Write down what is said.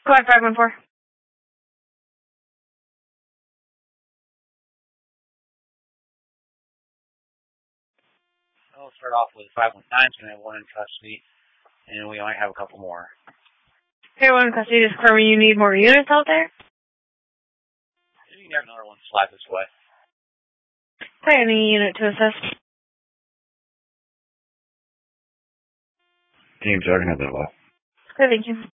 Go ahead, 514. I'll start off with 519, so we have one in custody, and we might have a couple more. Okay, one in custody. Just confirming you need more units out there? You can have another one slide this way. Okay, any unit to assist? Team Sergeant has that well. Okay, thank you.